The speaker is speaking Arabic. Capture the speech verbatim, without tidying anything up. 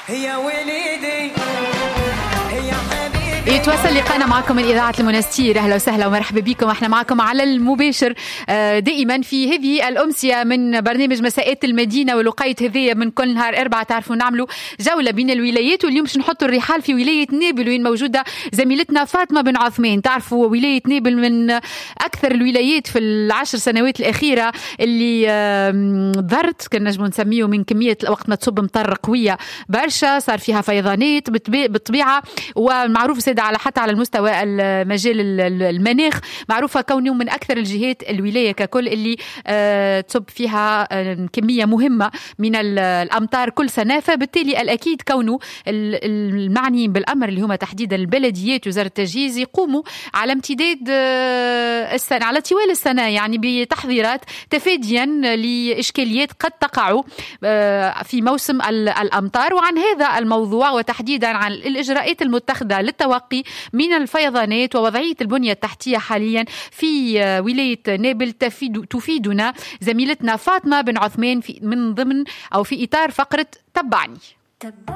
هي وليدي هي يتواصل لقانا معكم من إذاعة المنستير. أهلا وسهلا ومرحبا بكم. احنا معكم على المباشر دائما في هذه الأمسية من برنامج مساءات المدينة والوقاية هذية من كل نهار أربعة. تعرفوا نعملوا جولة بين الولايات، واليوم باش نحطوا الرحال في ولاية نابل وين موجودة زميلتنا فاطمة بن عثمان. تعرفوا ولاية نابل من أكثر الولايات في العشر سنوات الأخيرة اللي ضرت، كنا نجم نسميه من كمية وقت ما تصب مطر قوية برشا، صار فيها فيضانات بالطبيعة، ومعروف سيدة على حتى على المستوى المجال المناخ معروفة كونه من أكثر الجهات الولاية ككل اللي أه تصب فيها أه كمية مهمة من الأمطار كل سنة. فبالتالي الأكيد كونه المعنيين بالأمر اللي هم تحديدا البلديات وزارة التجهيز يقوموا على امتداد أه السنة على طوال السنة يعني بتحضيرات تفاديا لإشكاليات قد تقع أه في موسم الأمطار. وعن هذا الموضوع وتحديدا عن الإجراءات المتخذة للتوقي من الفيضانات ووضعية البنية التحتية حاليا في ولاية نابل تفيد تفيدنا زميلتنا فاطمة بن عثمان في من ضمن أو في إطار فقرة تبعني.